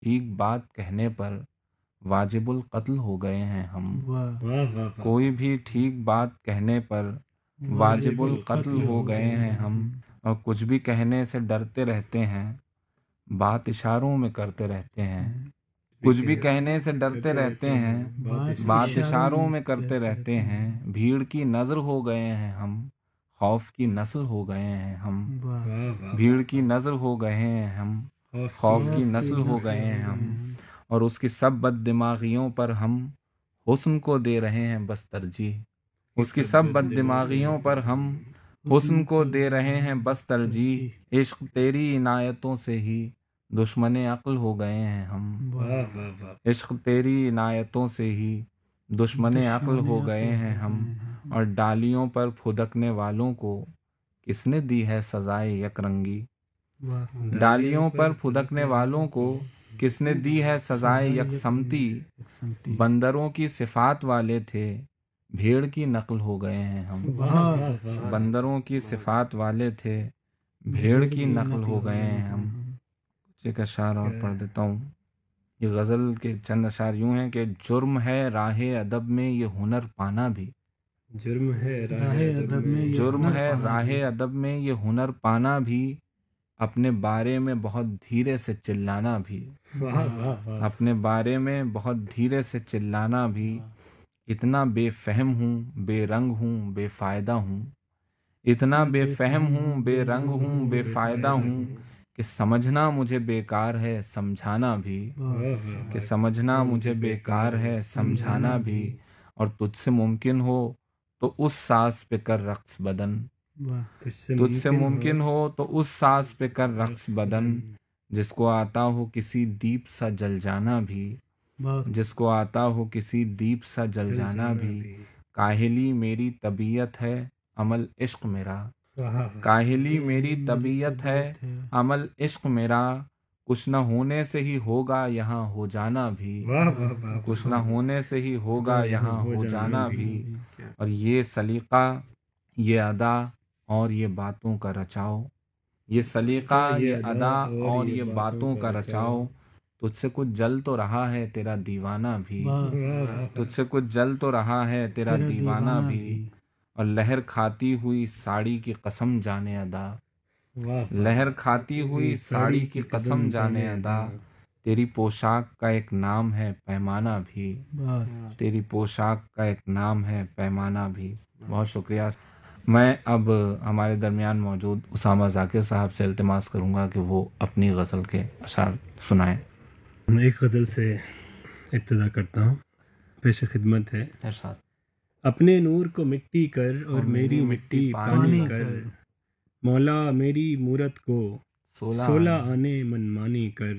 ٹھیک بات کہنے پر واجب القتل ہو گئے ہیں ہم، واہ واہ واہ واہ، کوئی بھی ٹھیک بات کہنے پر واجب القتل ہو گئے ہیں ہم، اور کچھ بھی کہنے سے ڈرتے رہتے ہیں، بات اشاروں میں کرتے رہتے ہیں، کچھ بھی کہنے سے ڈرتے رہتے ہیں، بات اشاروں میں کرتے رہتے ہیں، بھیڑ کی نظر ہو گئے ہیں ہم، خوف کی نسل ہو گئے ہیں ہم، واہ واہ واہ، بھیڑ کی نظر ہو گئے ہیں ہم، خوف کی نسل ہو گئے ہیں ہم، اور اس کی سب بد دماغیوں پر ہم حسن کو دے رہے ہیں بس ترجیح، اس کی سب بد دماغیوں پر ہم حسن کو دے رہے ہیں بس ترجیح، عشق تیری عنایتوں سے ہی دشمن عقل ہو گئے ہیں ہم، واہ واہ واہ، عشق تیری عنایتوں سے ہی دشمن عقل ہو گئے ہیں ہم، اور ڈالیوں پر پھدکنے والوں کو کس نے دی ہے سزائے یک رنگی، ڈالیوں پر پھدکنے والوں کو کس نے دی ہے سزائے یکسمتی، بندروں کی صفات والے تھے بھیڑ کی نقل ہو گئے ہیں ہم، بندروں کی صفات والے تھے بھیڑ کی نقل ہو گئے ہیں ہم۔ ایک اشعار اور پڑھ دیتا ہوں، یہ غزل کے چند اشعار یوں ہیں کہ جرم ہے راہ ادب میں یہ ہنر پانا بھی، جرم ہے راہ ادب میں، جرم ہے راہ ادب میں یہ ہنر پانا بھی، اپنے بارے میں بہت دھیرے سے چلانا بھی، واہ واہ واہ، اپنے بارے میں بہت دھیرے سے چلانا بھی، اتنا بے فہم ہوں بے رنگ ہوں بے فائدہ ہوں، اتنا بے فہم ہوں بے رنگ ہوں بے فائدہ ہوں، کہ سمجھنا مجھے بیکار ہے سمجھانا بھی، کہ سمجھنا مجھے بیکار ہے سمجھانا بھی، اور تجھ سے ممکن ہو تو اس ساز پہ کر رقص بدن، تجھ سے ممکن ہو تو اس ساز پہ کر رقص بدن، جس کو آتا ہو کسی دیپ سا جل جانا بھی، جس کو آتا ہو کسی دیپ سا جل جانا بھی، کاہلی میری طبیعت ہے عمل عشق میرا، کاہلی میری طبیعت ہے عمل عشق میرا، کچھ نہ ہونے سے ہی ہوگا یہاں ہو جانا بھی، واہ واہ واہ، کچھ نہ ہونے سے ہی ہوگا یہاں ہو جانا بھی، اور یہ سلیقہ یہ ادا اور یہ باتوں کا رچاؤ، یہ سلیقہ یہ ادا اور یہ باتوں کا رچاؤ، تجھ سے کچھ جل تو رہا ہے تیرا دیوانہ بھی، تجھ سے کچھ جل تو رہا ہے تیرا دیوانہ بھی، اور لہر کھاتی ہوئی ساڑی کی قسم جانے ادا، لہر کھاتی ہوئی ساڑی کی قسم جانے ادا، تیری پوشاک کا ایک نام ہے پیمانہ بھی، تیری پوشاک کا ایک نام ہے پیمانہ بھی۔ بہت شکریہ۔ میں اب ہمارے درمیان موجود اسامہ ذاکر صاحب سے التماس کروں گا کہ وہ اپنی غزل کے اشعار سنائیں۔ میں ایک غزل سے ابتدا کرتا ہوں، پیش خدمت ہے۔ ارشاد۔ اپنے نور کو مٹی کر اور میری مٹی پانی کر، مولا میری مورت کو 16 آنے منمانی کر،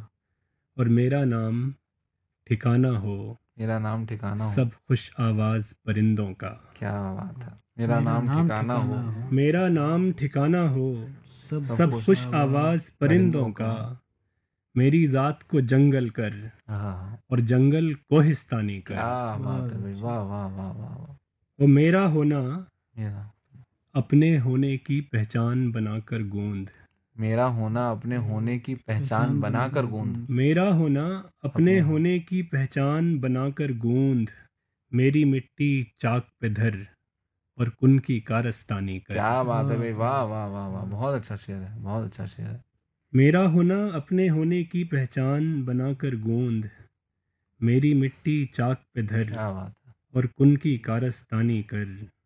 اور میرا نام ٹھکانہ ہو میرا نام ٹھکانہ ہو، سب خوش آواز پرندوں کا، کیا بات ہے، میرا نام ٹھکانہ ہو، میرا نام ٹھکانہ ہو سب خوش آواز پرندوں کا، میری ذات کو جنگل کر اور جنگل کوہستانی کر، کیا بات ہے بھائی، واہ واہ واہ واہ واہ، وہ میرا ہونا میرا اپنے ہونے کی پہچان بنا کر گوند، میرا ہونا اپنے ہونے کی پہچان بنا کر گوند، میرا ہونا اپنے ہونے کی پہچان بنا کر گوند، میری مٹی چاک پہ دھر اور کن کی کارستانی کر، کیا بات ہے بھائی، واہ واہ واہ واہ، بہت اچھا شعر ہے، بہت اچھا شعر ہے۔ میرا ہونا اپنے ہونے کی پہچان بنا کر گوند، میری مٹی چاک پہ دھر کیا بات ہے، اور کن کی کارستانی کر،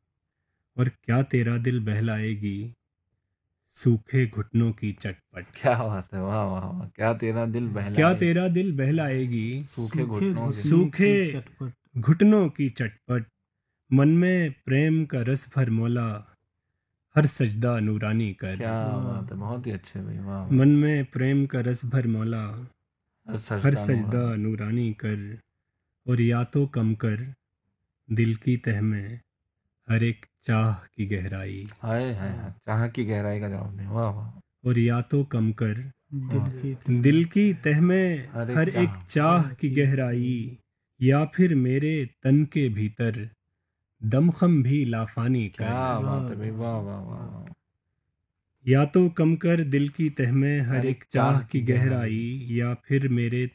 اور کیا تیرا دل بہلائے گی سوکھے گھٹنوں کی چٹپٹ، کیا بات ہے، واہ واہ واہ، کیا تیرا دل کیا بہلائے تیرا دل بہلائے گی سوکھے گھٹنوں سے، سوکھے گھٹنوں کی چٹپٹ، من میں پریم کا رس بھر مولا ہر سجدہ نورانی کر، کیا بات ہے، بہت ہی اچھے بھائی، واہ واہ، من میں پریم کا رس بھر مولا ہر ہر سجدہ سجدہ نورانی کر، اور یا تو کم کر دل کی تہ میں ہر ایک چاہ کی گہرائی، ہائے ہائے ہائے، چاہ کی گہرائی کا جواب نہیں، واہ واہ، اور یا تو کم کر دل کی تہ میں ہر ایک چاہ کی گہرائی، یا پھر میرے تن کے بھیتر دم خم بھی لافانی کر، کیا بات ہے بھائی، واہ واہ واہ واہ، یا تو کم کر دل کی تہ میں ہر ایک چاہ کی گہرائی، یا پھر میرے